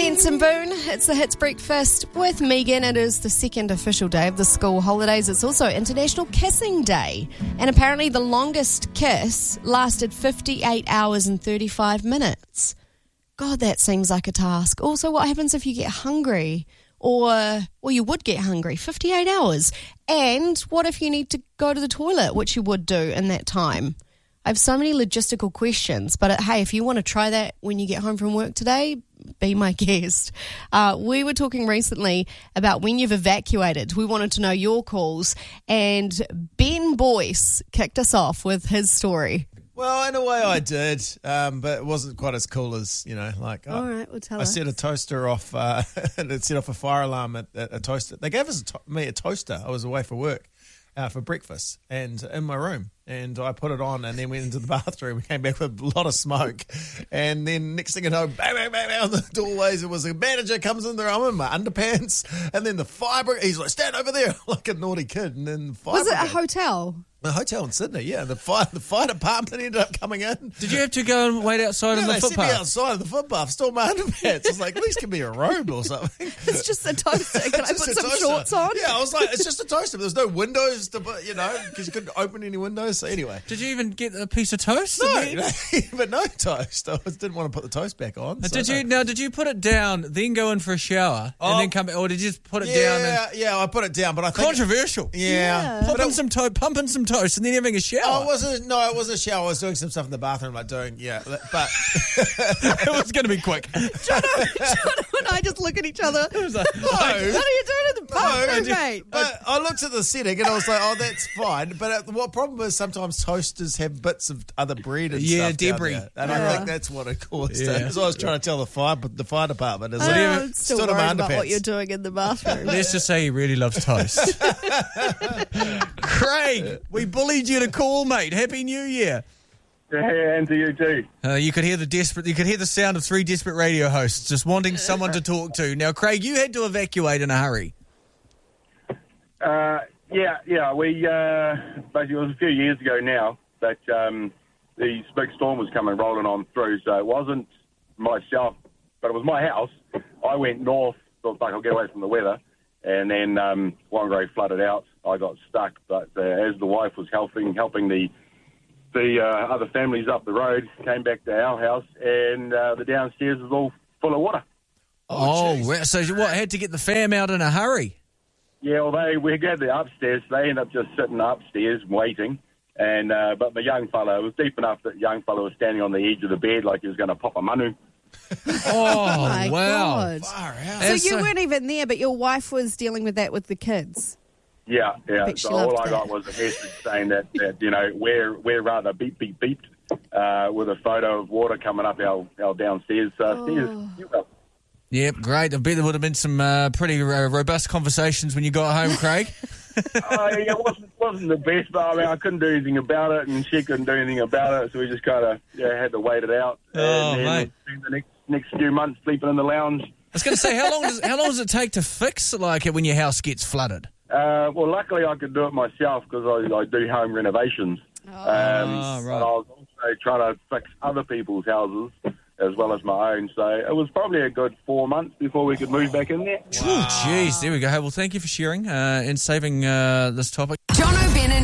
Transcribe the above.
Benson Boone. It's the Hits Breakfast with Megan. It is the second official day of the school holidays. It's also International Kissing Day. And apparently the longest kiss lasted 58 hours and 35 minutes. God, that seems like a task. Also, what happens if you get hungry? Or you would get hungry, 58 hours. And what if you need to go to the toilet, which you would do in that time? I have so many logistical questions, but hey, if you want to try that when you get home from work today, be my guest. We were talking recently about when you've evacuated. We wanted to know your calls, and Ben Boyce kicked us off with his story. Well, in a way I did, but it wasn't quite as cool as, All right, well, tell us. I set a toaster off, and it set off a fire alarm at a toaster. They gave me a toaster. I was away for work. For breakfast and in my room, and I put it on and then went into the bathroom. We came back with a lot of smoke, and then next thing you know, bang, bang, bang, bang on the doorways. It was a manager comes in there. I'm in my underpants, and then the fire. He's like, stand over there, like a naughty kid. And then the fire. Was it a hotel? A hotel in Sydney, yeah. The fire department ended up coming in. Did you have to go and wait outside on the they footpath? sent me outside of the footpath, still my underpants. It's like, at least give me a robe or something. It's just a toaster. Can I put some shorts on? Yeah, I was like, it's just a toaster. There's no windows to put, because you couldn't open any windows. So anyway. Did you even get a piece of toast? No, but no toast. I didn't want to put the toast back on. So Did you put it down, then go in for a shower, and then come back, or did you just put it down? Yeah, I put it down, but I think... Controversial. Yeah. Pumping some toast, and then having a shower. Oh, it wasn't a shower. I was doing some stuff in the bathroom, but... It was going to be quick. Jono and I just look at each other. It was like, what are you doing in the bathroom, mate? But I looked at the setting and I was like, oh, that's fine. But what problem is sometimes toasters have bits of other bread and stuff debris. down there. And I think that's what it caused it. So I was trying to tell the fire department. I'm still worried about what you're doing in the bathroom. Let's just say he really loves toast. Craig, we bullied you to call, mate. Happy New Year. Yeah, and to you too. You could hear the sound of three desperate radio hosts just wanting someone to talk to. Now, Craig, you had to evacuate in a hurry. Yeah. We basically, it was a few years ago now that the big storm was coming rolling on through. So it wasn't myself, but it was my house. I went north, thought, I'll get away from the weather, and then Whangarei flooded out. I got stuck, but as the wife was helping the other families up the road, came back to our house, and the downstairs was all full of water. So what, had to get the fam out in a hurry? Yeah, well, we got the upstairs. They ended up just sitting upstairs waiting, and but the young fella, it was deep enough that young fella was standing on the edge of the bed like he was going to pop a manu. Oh, my wow. God. Far out. So you weren't even there, but your wife was dealing with that with the kids. Yeah. So all I got was a message saying that we're rather beeped with a photo of water coming up our downstairs stairs. Yep, great. I bet there would have been some pretty robust conversations when you got home, Craig. It wasn't the best, but I couldn't do anything about it, and she couldn't do anything about it, so we just kind of had to wait it out. And mate. The next few months sleeping in the lounge. I was going to say, how long does it take to fix it when your house gets flooded? Well, luckily I could do it myself because I do home renovations. Right. But I was also trying to fix other people's houses as well as my own. So it was probably a good 4 months before we could move back in there. Oh, jeez. There we go. Well, thank you for sharing and saving this topic. Jono, Ben and